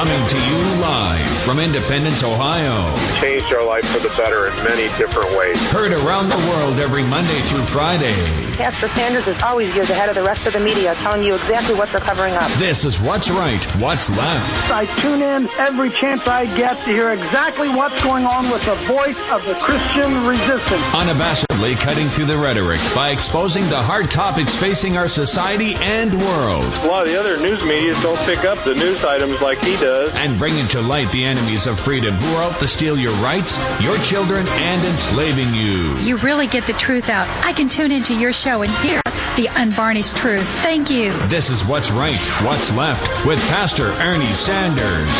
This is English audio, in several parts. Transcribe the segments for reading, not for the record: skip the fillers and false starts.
Coming to you live from Independence, Ohio. Changed our life for the better in many different ways. Heard around the world every Monday through Friday. Pastor Sanders is always years ahead of the rest of the media, telling you exactly what they're covering up. This is What's Right, What's Left. I tune in every chance I get to hear exactly what's going on with the voice of the Christian resistance. Unabashedly cutting through the rhetoric by exposing the hard topics facing our society and world. A lot of the other news media don't pick up the news items like he does. And bringing to light the enemies of freedom who are out to steal your rights, your children, and enslaving you. You really get the truth out. I can tune into your show and hear the unvarnished truth. Thank you. This is What's Right, What's Left with Pastor Ernie Sanders.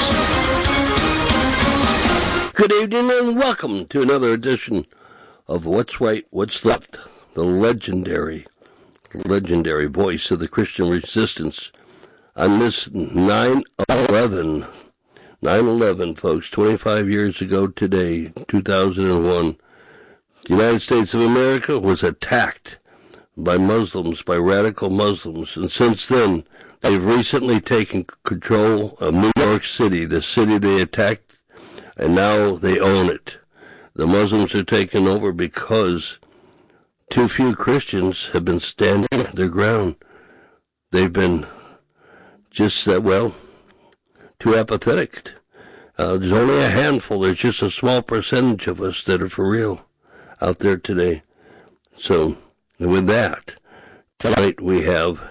Good evening and welcome to another edition of What's Right, What's Left, the legendary voice of the Christian resistance on this 9/11, folks, 25 years ago today, 2001. The United States of America was attacked by Muslims, by radical Muslims, and since then, they've recently taken control of New York City, the city they attacked, and now they own it. The Muslims are taking over because too few Christians have been standing their ground. They've been just, too apathetic. There's only a handful. There's just a small percentage of us that are for real out there today. So, with that, tonight we have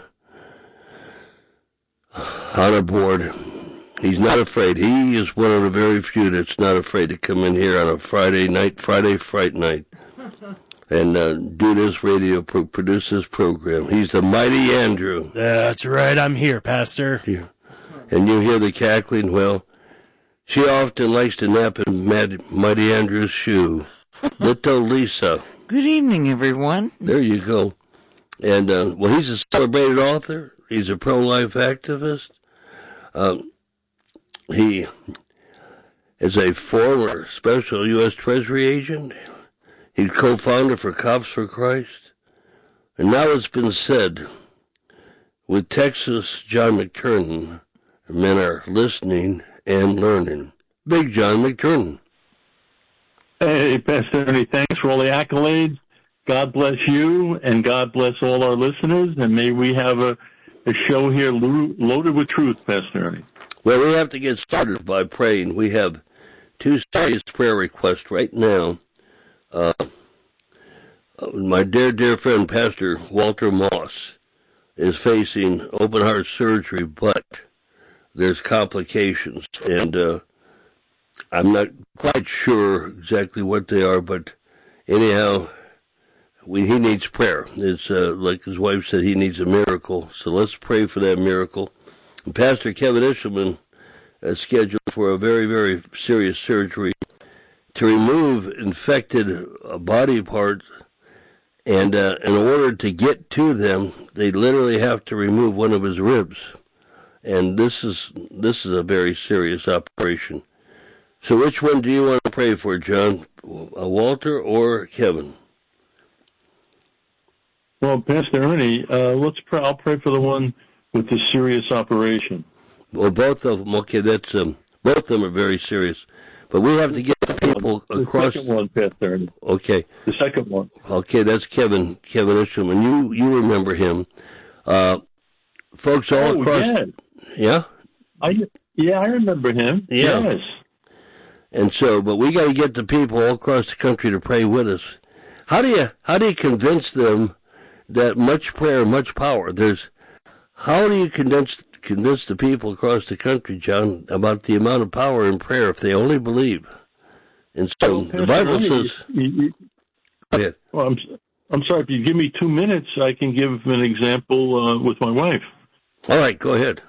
on our board, he's not afraid. He is one of the very few that's not afraid to come in here on a Friday fright night, and do this radio, produce this program. He's the Mighty Andrew. That's right, I'm here, Pastor. Here. And you hear the cackling. Well, she often likes to nap in Mighty Andrew's shoe. Little Lisa. Good evening, everyone. There you go. And, he's a celebrated author. He's a pro-life activist. He is a former special U.S. Treasury agent. He's co-founder for Cops for Christ. And now it's been said, with Texas John McTernan, men are listening and learning. Big John McTernan. Hey, Pastor Ernie, thanks for all the accolades. God bless you, and God bless all our listeners, and may we have a show here loaded with truth, Pastor Ernie. Well, we have to get started by praying. We have two serious prayer requests right now. My dear friend, Pastor Walter Moss, is facing open-heart surgery, but there's complications, and I'm not quite sure exactly what they are, but anyhow, he needs prayer. It's like his wife said, he needs a miracle, so let's pray for that miracle. And Pastor Kevin Ishelman is scheduled for a very, very serious surgery to remove infected body parts, and in order to get to them, they literally have to remove one of his ribs. And this is a very serious operation. So which one do you want to pray for, John? Walter or Kevin? Well, Pastor Ernie, let's pray. I'll pray for the one with the serious operation. Well, both of them. Okay, that's both of them are very serious. But we have to get the people across. The second one, Pastor Ernie. Okay. The second one. Okay, that's Kevin Ishelman. You remember him. Folks all across. Yeah? Yeah? I remember him. Yeah. Yes. And so, but we got to get the people all across the country to pray with us. How do you convince them that much prayer, much power? How do you convince the people across the country, John, about the amount of power in prayer if they only believe? And so the Bible says. Go ahead. Well, I'm sorry. If you give me 2 minutes, I can give an example with my wife. All right, go ahead.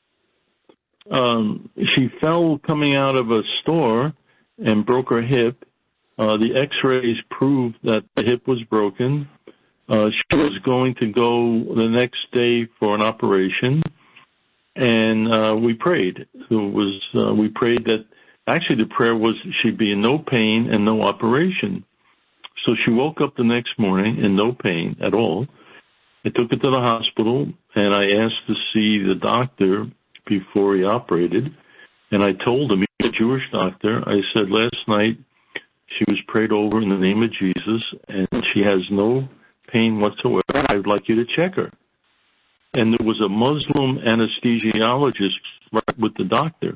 She fell coming out of a store and broke her hip. The x-rays proved that the hip was broken. She was going to go the next day for an operation, and we prayed. We prayed that, actually the prayer was she'd be in no pain and no operation. So she woke up the next morning in no pain at all. I took her to the hospital, and I asked to see the doctor before he operated, And I told him, he's a Jewish doctor, I said, last night she was prayed over in the name of Jesus, and she has no pain whatsoever. I would like you to check her. And there was a Muslim anesthesiologist right with the doctor.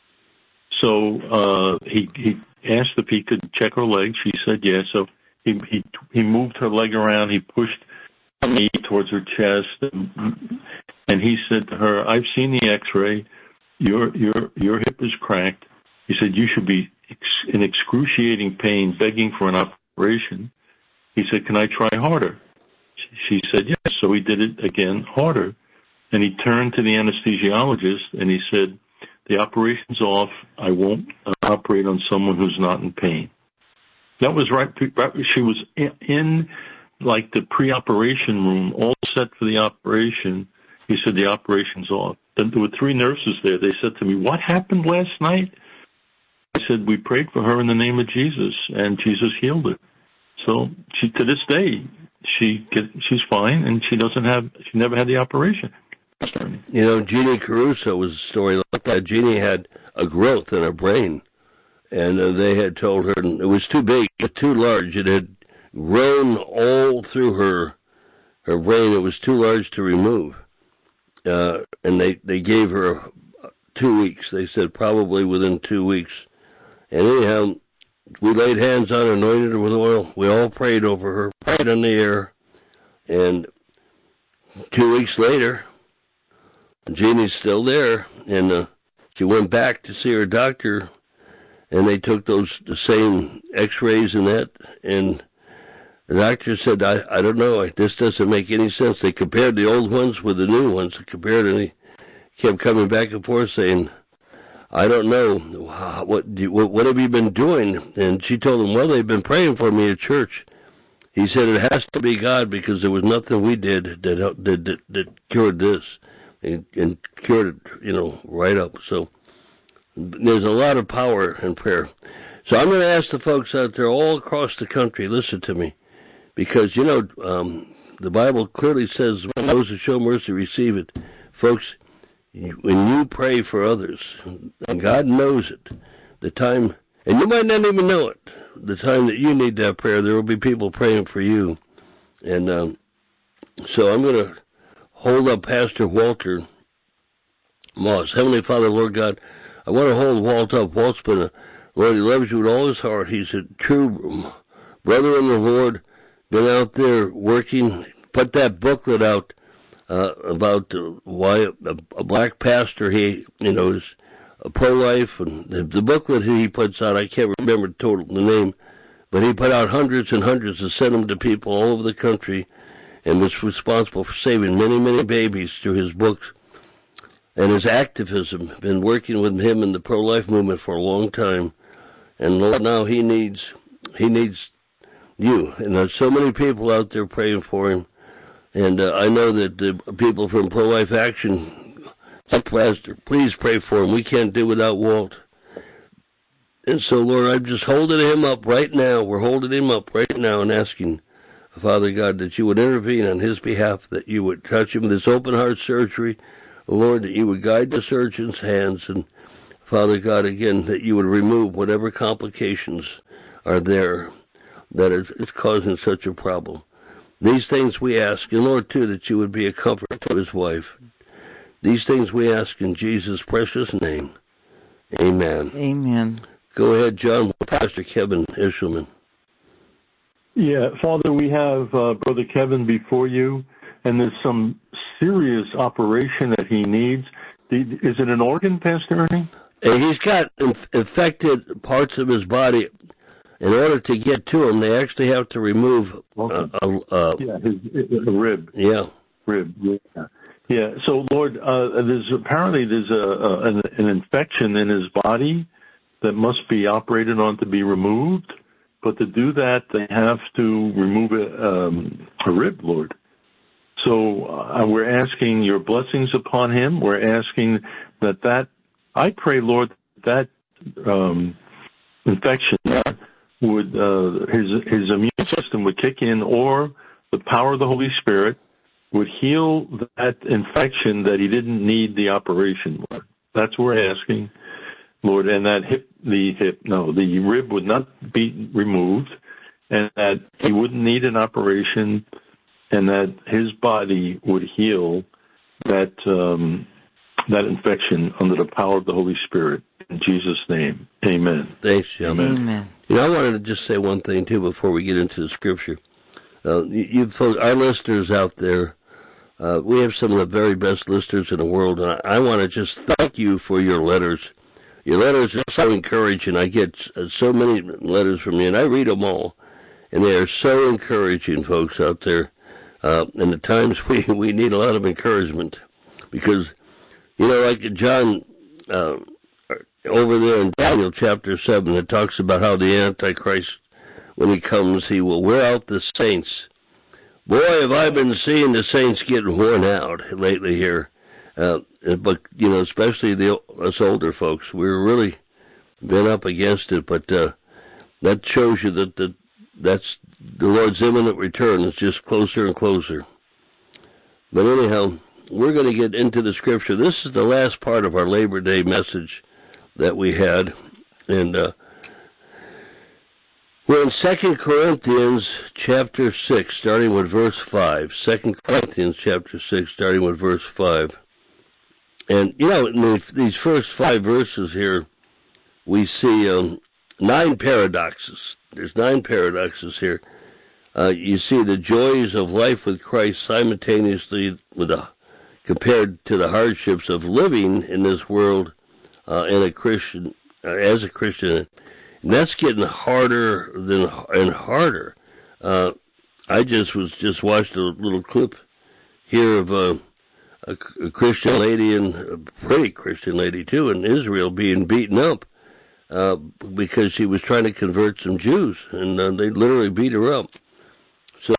So he asked if he could check her leg. She said yes. So he moved her leg around. He pushed her knee towards her chest, and he said to her, "I've seen the X-ray. Your hip is cracked." He said, "You should be in excruciating pain, begging for an operation." He said, "Can I try harder?" She said yes. So he did it again harder, and he turned to the anesthesiologist and he said, "The operation's off. I won't operate on someone who's not in pain." That was right. She was in like the pre-operation room, all set for the operation. He said, "The operation's off." Then there were 3 nurses there. They said to me, "What happened last night?" I said, "We prayed for her in the name of Jesus, and Jesus healed her." So to this day, she's fine, and she never had the operation. You know, Jeannie Caruso was a story like that. Jeannie had a growth in her brain, and they had told her it was too big, too large. It had grown all through her brain. It was too large to remove. And they gave her 2 weeks. They said probably within 2 weeks. And anyhow, we laid hands on her, anointed her with oil. We all prayed over her, prayed on the air. And 2 weeks later, Jeannie's still there. And she went back to see her doctor, and they took the same x-rays and that. And the doctor said, I don't know, this doesn't make any sense. They compared the old ones with the new ones. They compared, and he kept coming back and forth saying, I don't know, what have you been doing? And she told him, well, they've been praying for me at church. He said, it has to be God, because there was nothing we did that cured this and cured it, right up. So there's a lot of power in prayer. So I'm going to ask the folks out there all across the country, listen to me, because, the Bible clearly says, those who show mercy receive it. Folks, when you pray for others, and God knows it, the time, and you might not even know it, the time that you need that prayer, there will be people praying for you. And so I'm going to hold up Pastor Walter Moss. Heavenly Father, Lord God, I want to hold Walt up. Walt's been Lord, he loves you with all his heart. He's a true brother in the Lord, been out there working, put that booklet out about why a black pastor, he, is pro-life, and the booklet he puts out, I can't remember the name, but he put out hundreds and hundreds and sent them to people all over the country, and was responsible for saving many, many babies through his books and his activism. Been working with him in the pro-life movement for a long time, and Lord, now he needs you, and there's so many people out there praying for him. And I know that the people from Pro-Life Action, Pastor, please pray for him. We can't do without Walt. And so, Lord, I'm just holding him up right now. We're holding him up right now and asking, Father God, that you would intervene on his behalf, that you would touch him with this open heart surgery. Lord, that you would guide the surgeon's hands. And, Father God, again, that you would remove whatever complications are there that is causing such a problem. These things we ask, and Lord, too, that you would be a comfort to his wife. These things we ask in Jesus' precious name. Amen. Amen. Go ahead, John, Pastor Kevin Ishelman. Yeah, Father, we have Brother Kevin before you, and there's some serious operation that he needs. Is it an organ, Pastor Ernie? He's got infected parts of his body. In order to get to him, they actually have to remove his rib. Yeah. Rib. Yeah. Yeah. So, Lord, there's an infection in his body that must be operated on to be removed. But to do that, they have to remove a rib, Lord. So we're asking your blessings upon him. We're asking that I pray, Lord, that infection would his immune system would kick in, or the power of the Holy Spirit would heal that infection that he didn't need the operation. That's what we're asking. Lord, and that the rib would not be removed, and that he wouldn't need an operation, and that his body would heal that infection under the power of the Holy Spirit. In Jesus' name, amen. Thanks, John. Amen. I wanted to just say one thing, too, before we get into the Scripture. You folks, our listeners out there, we have some of the very best listeners in the world, and I want to just thank you for your letters. Your letters are so encouraging. I get so many letters from you, and I read them all, and they are so encouraging, folks out there. And at times we need a lot of encouragement because, like John over there in Daniel chapter 7, it talks about how the Antichrist, when he comes, he will wear out the saints. Boy, have I been seeing the saints getting worn out lately here. But, especially us older folks, we're really been up against it. But that shows you that that's the Lord's imminent return. It's just closer and closer. But anyhow, we're going to get into the Scripture. This is the last part of our Labor Day message that we had. And we're in 2 Corinthians chapter 6, starting with verse 5. 2 Corinthians chapter 6, starting with verse 5. And, in these first 5 verses here, we see 9 paradoxes. There's 9 paradoxes here. You see the joys of life with Christ simultaneously compared to the hardships of living in this world as a Christian. And that's getting harder and harder. I just watched a little clip here of a Christian lady, and a pretty Christian lady too, in Israel being beaten up because she was trying to convert some Jews, and they literally beat her up. So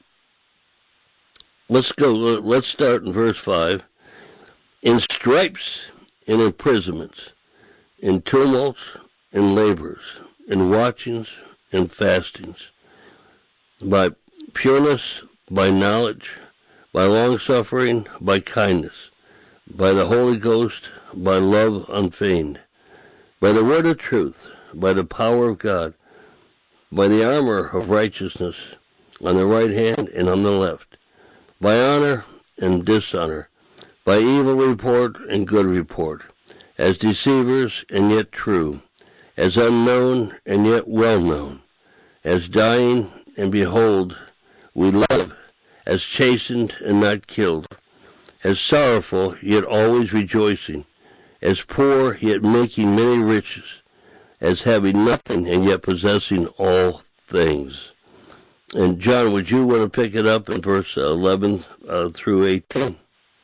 let's go. Let's start in verse 5. In stripes and imprisonments, in tumults and labors, in watchings and fastings, by pureness, by knowledge, by long-suffering, by kindness, by the Holy Ghost, by love unfeigned, by the word of truth, by the power of God, by the armor of righteousness on the right hand and on the left, by honor and dishonor, by evil report and good report, as deceivers and yet true, as unknown and yet well known, as dying and behold, we live, as chastened and not killed, as sorrowful yet always rejoicing, as poor yet making many riches, as having nothing and yet possessing all things. And John, would you want to pick it up in verse 11 through 18?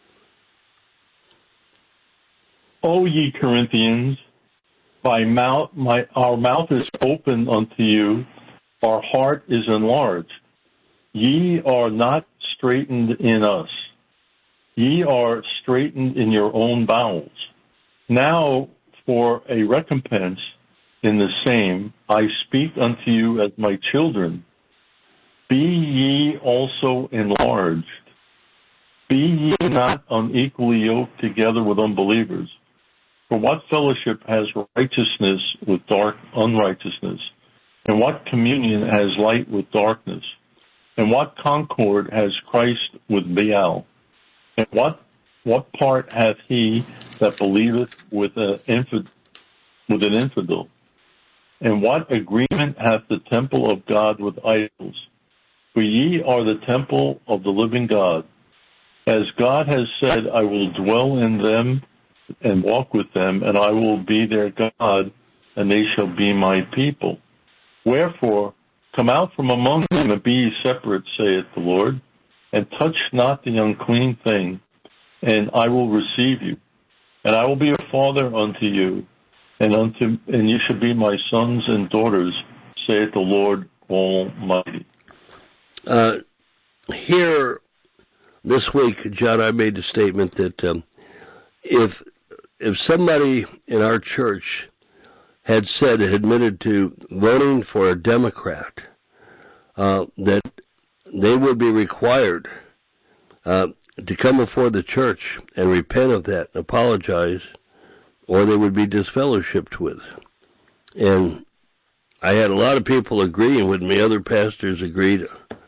O ye Corinthians, our mouth is open unto you, our heart is enlarged. Ye are not straitened in us. Ye are straitened in your own bowels. Now for a recompense in the same, I speak unto you as my children. Be ye also enlarged. Be ye not unequally yoked together with unbelievers. For what fellowship has righteousness with unrighteousness? And what communion has light with darkness? And what concord has Christ with Baal? And what part hath he that believeth with an infidel? And what agreement hath the temple of God with idols? For ye are the temple of the living God. As God has said, I will dwell in them and walk with them, and I will be their God, and they shall be my people. Wherefore, come out from among them and be ye separate, saith the Lord, and touch not the unclean thing, and I will receive you. And I will be a father unto you, and you shall be my sons and daughters, saith the Lord Almighty. Here, this week, John, I made the statement that if somebody in our church had admitted to voting for a Democrat, that they would be required to come before the church and repent of that and apologize or they would be disfellowshipped with. And I had a lot of people agreeing with me. Other pastors agreed.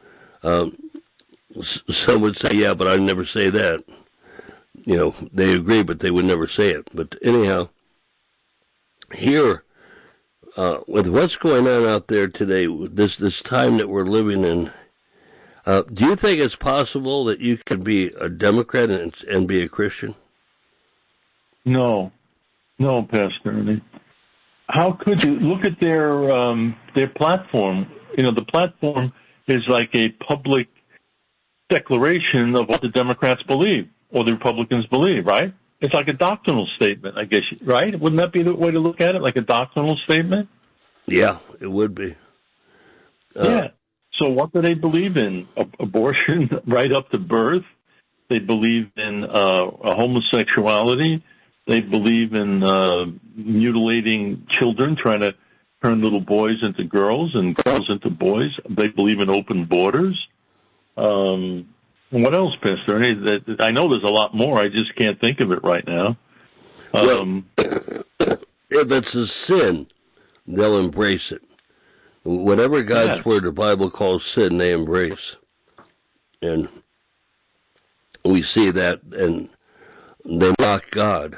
Some would say, yeah, but I'd never say that. You know, they agree, but they would never say it. But anyhow, here, with what's going on out there today, this time that we're living in, do you think it's possible that you could be a Democrat and be a Christian? No, Pastor Ernie. How could you look at their platform? You know, the platform is like a public declaration of what the Democrats believe or the Republicans believe, right? It's like a doctrinal statement, I guess, right? Wouldn't that be the way to look at it, like a doctrinal statement? Yeah, it would be. Yeah. So what do they believe in? Abortion right up to birth. They believe in homosexuality. They believe in mutilating children, trying to turn little boys into girls and girls into boys. They believe in open borders. What else, Pastor? I know there's a lot more. I just can't think of it right now. If it's a sin, they'll embrace it. Whatever God's word, the Bible calls sin, they embrace. And we see that, and they mock God.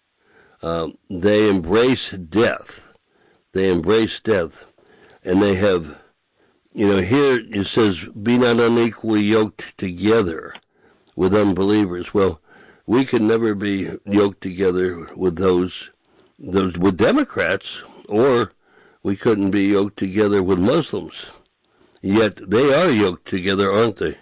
They embrace death. They embrace death. And they have, you know, here it says, be not unequally yoked together with unbelievers. Well, we can never be yoked together with those with Democrats, or we couldn't be yoked together with Muslims. Yet they are yoked together, aren't they?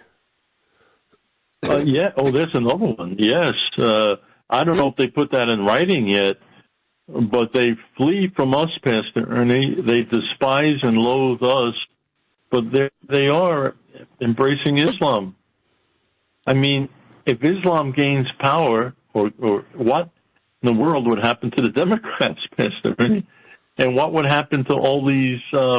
Yeah. Oh, there's another one. Yes. I don't know if they put that in writing yet, but they flee from us, Pastor Ernie. They despise and loathe us, but they are embracing Islam. I mean, if Islam gains power, or what in the world would happen to the Democrats, Pastor Ernie? And what would happen to all these,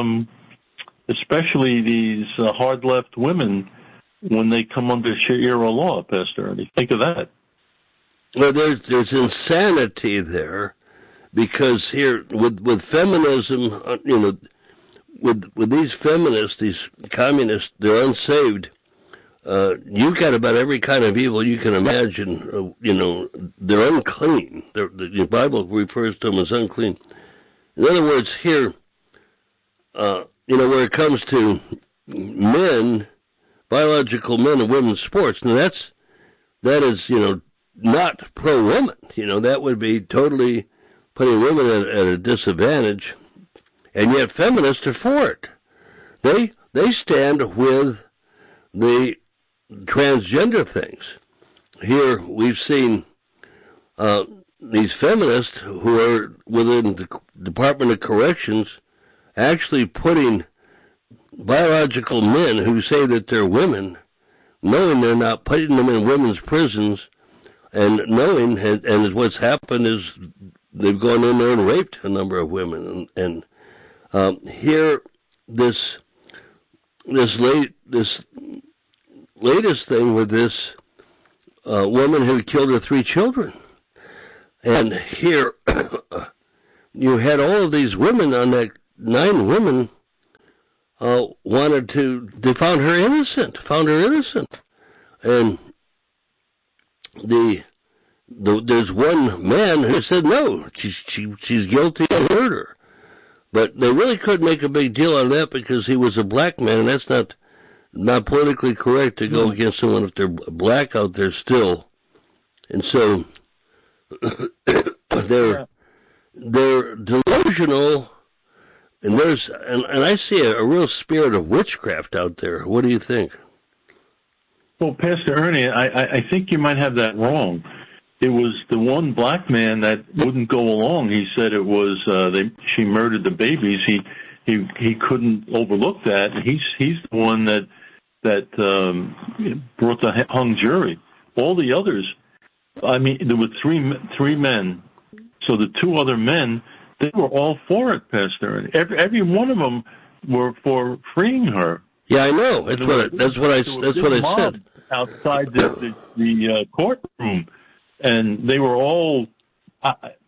especially these hard left women, when they come under Sharia law, Pastor Ernie? Think of that. Well, there's insanity there, because here with feminism, you know, with these feminists, these communists, they're unsaved. You've got about every kind of evil you can imagine. You know, they're unclean. The Bible refers to them as unclean. In other words, here, you know, where it comes to men, biological men and women's sports, now that is, you know, not pro-woman. You know, that would be totally putting women at a disadvantage, and yet feminists are for it. They stand with the transgender things. Here we've seen these feminists who are within the Department of Corrections actually putting biological men who say that they're women, knowing they're not, putting them in women's prisons, and knowing, and what's happened is they've gone in there and raped a number of women. And here, this latest thing with this woman who killed her 3 children. And here, you had all of these women on that, 9 women they found her innocent. And there's one man who said, no, she's guilty of murder. But they really couldn't make a big deal on that because he was a black man, and that's not politically correct to go against someone if they're black out there still. And so they're delusional, and I see a real spirit of witchcraft out there. What do you think? Well, Pastor Ernie, I think you might have that wrong. It was the one black man that wouldn't go along. He said it was she murdered the babies. He couldn't overlook that. He's the one that brought the hung jury. All the others, I mean, there were three men. So the 2 other men, they were all for it, Pastor. Every one of them were for freeing her. Yeah, I know. That's what I said. Outside the courtroom, and they were all,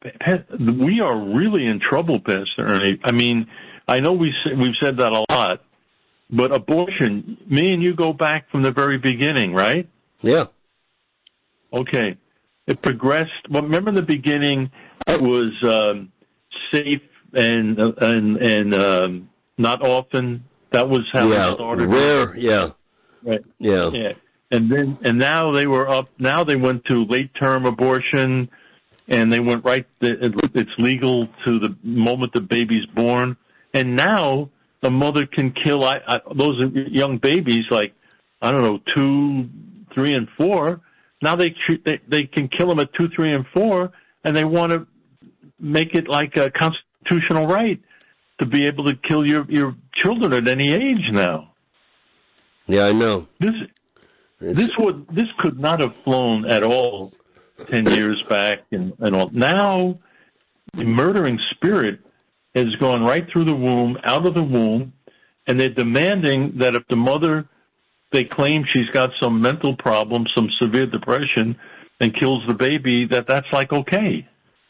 we are really in trouble, Pastor Ernie. I mean, I know we've said that a lot, but abortion, me and you go back from the very beginning, right? Yeah. Okay. It progressed. Well, remember in the beginning, it was safe and not often. That was how it started. Rare, yeah. Right. Yeah. And now they were up. Now they went to late-term abortion, and they went right. It's legal to the moment the baby's born. And now the mother can kill those young babies, like, I don't know, 2, 3, and 4. Now they can kill them at 2, 3, and 4, and they want to make it like a constitutional right to be able to kill your children at any age now. Yeah, I know. This could not have flown at all 10 years back and all. Now the murdering spirit has gone right through the womb, out of the womb, and they're demanding that if the mother, they claim she's got some mental problem, some severe depression, and kills the baby, that's like okay.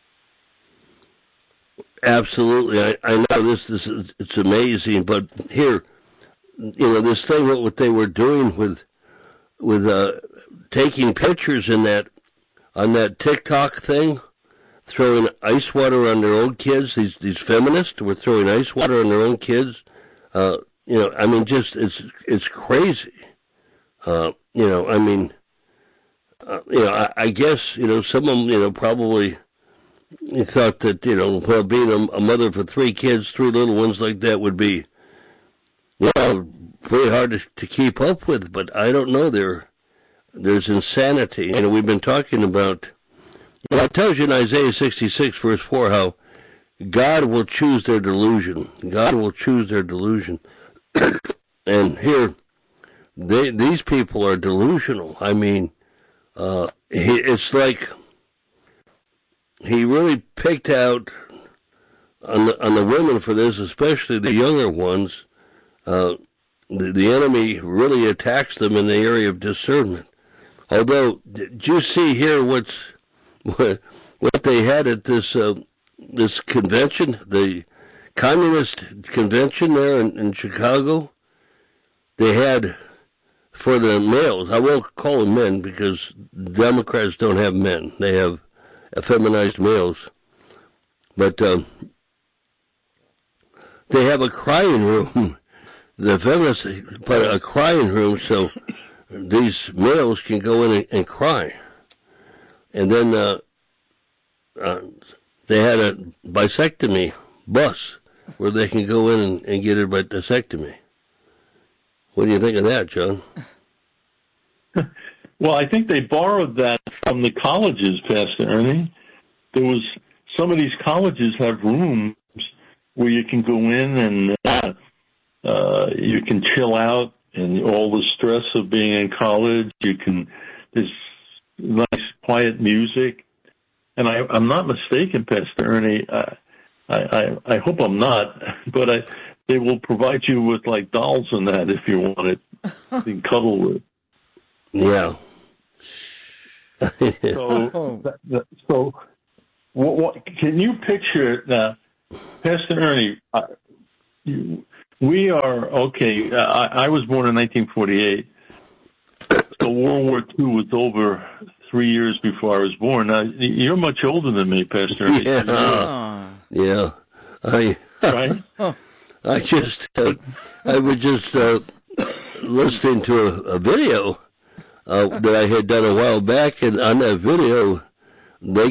Absolutely. I know this is, it's amazing, but here, this thing, what they were doing with taking pictures on that TikTok thing, throwing ice water on their own kids. These feminists were throwing ice water on their own kids. I mean, just it's crazy. I guess some of them probably thought that being a mother for 3 kids, 3 little ones like that would be very hard to keep up with. But I don't know. There's insanity. We've been talking about. It tells you in Isaiah 66, verse 4, how God will choose their delusion. God will choose their delusion. And here, these people are delusional. I mean, it's like he really picked out on the women for this, especially the younger ones. The enemy really attacks them in the area of discernment. Although, did you see here what they had at this convention, the communist convention there in Chicago? They had, for the males, I won't call them men because Democrats don't have men. They have effeminized males. But they have a crying room. The feminists put a crying room so these males can go in and cry. And then they had a bisectomy bus where they can go in and get a bisectomy. What do you think of that, John? Well, I think they borrowed that from the colleges, Pastor Ernie. Some of these colleges have rooms where you can go in and you can chill out and all the stress of being in college. There's nice, quiet music. And I'm not mistaken, Pastor Ernie. I hope I'm not, but they will provide you with like dolls and that if you want it to cuddle with. Yeah. So what can you picture now, Pastor Ernie? We are okay. I was born in 1948. So World War II was over 3 years before I was born. Now, you're much older than me, Pastor Ernie. Yeah. Right? I was just listening to a video that I had done a while back, and on that video, they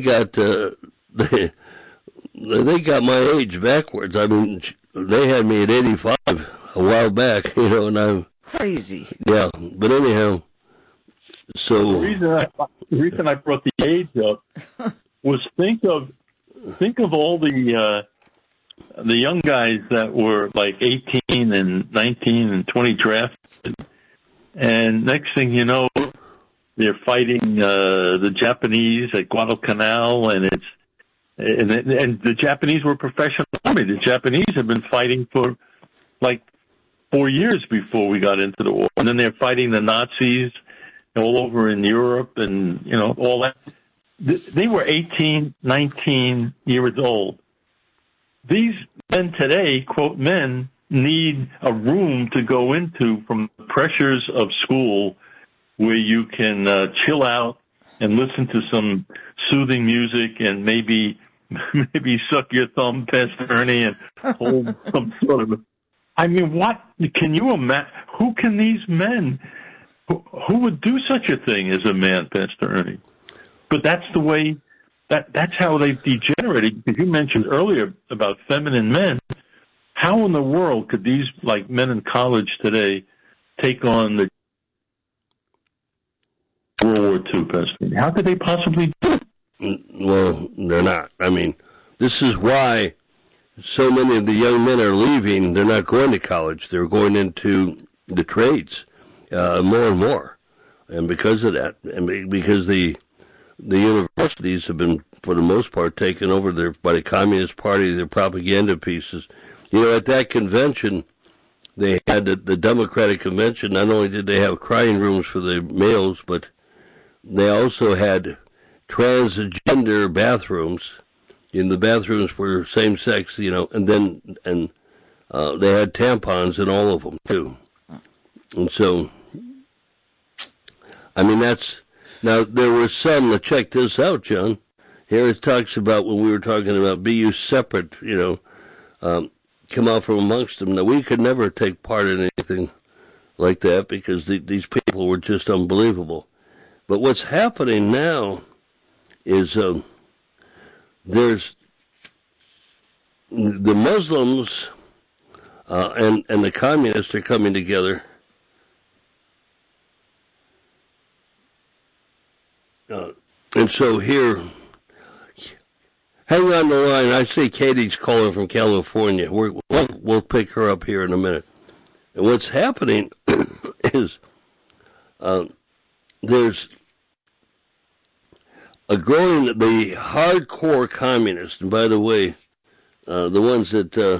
got my age backwards. I mean, they had me at 85 a while back, and I'm crazy. Yeah, but anyhow, so the reason I brought the age up was think of all the young guys that were like 18 and 19 and 20 drafted, and next thing you know, they're fighting the Japanese at Guadalcanal, and the Japanese were professional army. The Japanese have been fighting for like 4 years before we got into the war, and then they're fighting the Nazis all over in Europe, and all that. they were 18, 19 years old. These men today, quote, men, need a room to go into from the pressures of school where you can chill out and listen to some soothing music and maybe suck your thumb, Pastor Ernie, and hold some sort of... I mean, what can you imagine? Who can these men... Who would do such a thing as a man, Pastor Ernie? But that's the way... That's how they've degenerated. Because you mentioned earlier about feminine men. How in the world could these, like, men in college today take on the World War II, Pastor Ernie? How could they possibly do it? Well, they're not. I mean, this is why so many of the young men are leaving. They're not going to college. They're going into the trades more and more. And because of that, and because the universities have been, for the most part, taken over by the Communist Party, their propaganda pieces. You know, at that convention, they had the Democratic Convention. Not only did they have crying rooms for the males, but they also had transgender bathrooms. In the bathrooms for same sex, you know, and they had tampons in all of them too. And so, I mean, now there were some. Now check this out, John. Here it talks about when we were talking about be you separate, you know, come out from amongst them. Now we could never take part in anything like that because these people were just unbelievable. But what's happening now is there's the Muslims and the communists are coming together. And so here, hang on the line. I see Katie's calling from California. We'll pick her up here in a minute. And what's happening is there's a growing, the hardcore communists, and by the way, the ones that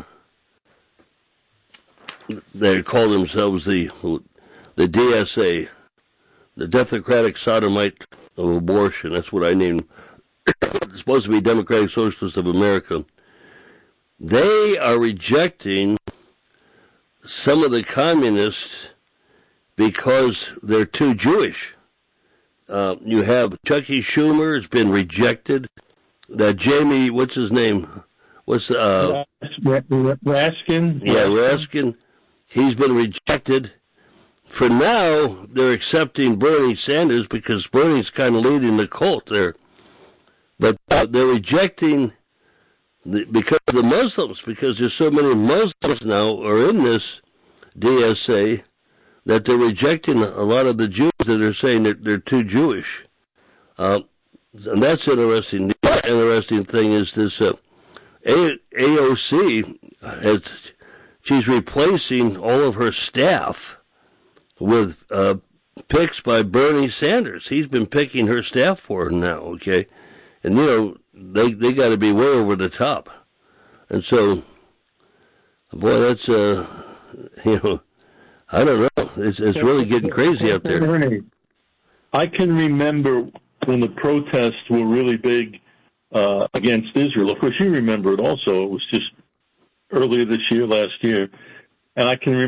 they call themselves the DSA, the Democratic Sodomite of Abortion. That's what I named. It's supposed to be Democratic Socialists of America. They are rejecting some of the communists because they're too Jewish. You have Chucky Schumer has been rejected. That Jamie, what's his name? Raskin? Yeah, Raskin. He's been rejected. For now, they're accepting Bernie Sanders because Bernie's kind of leading the cult there. But they're rejecting because of the Muslims, because there's so many Muslims now are in this DSA that they're rejecting a lot of the Jews that are saying that they're too Jewish. And that's interesting. The interesting thing is this AOC, she's replacing all of her staff with picks by Bernie Sanders. He's been picking her staff for her now, okay? And, you know, they got to be way over the top. And so, boy, that's, you know, I don't know. It's really getting crazy out there. I can remember when the protests were really big against Israel. Of course, you remember it also. It was just earlier this year, last year. And I can remember